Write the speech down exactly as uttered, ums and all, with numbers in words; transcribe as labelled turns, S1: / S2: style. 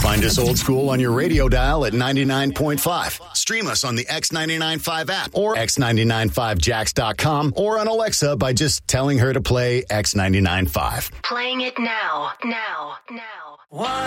S1: Find us old school on your radio dial at ninety-nine point five. Stream us on the X ninety-nine point five app or x ninety-nine five jacks dot com or on Alexa by just telling her to play X ninety-nine point five.
S2: Playing it now, now, now.
S3: One.